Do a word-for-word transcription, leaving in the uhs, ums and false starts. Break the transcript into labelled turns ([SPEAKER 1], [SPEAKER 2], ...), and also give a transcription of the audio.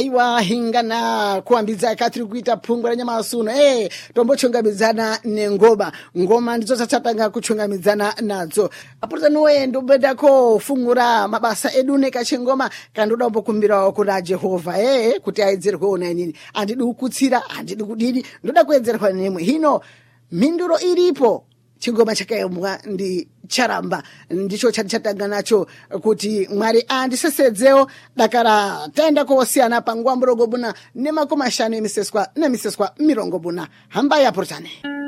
[SPEAKER 1] aiwa hingana kuambidza katiri kuita phungwa la nyama asuno eh tombochungamidzana nengoma ngoma ndizo tsatanga kuchungamidzana nadzo aputa nowe ndobedako fungura mabasa edu nekachengoma kandoda kumbokumbirawo kuna Jehova eh kuti aidzerwe ona inini andidi kukutsira andidi kudini ndoda kuedzerwa nemwe hino minduro iripo chingoma chakaemwa ndi charamba ndicho chatanga nacho kuti Mwari andisesedzewo dakara taenda kosiyana pangwa murongobuna nemakoma shanu emiseswa nemiseswa mirongo buna hamba ya portane.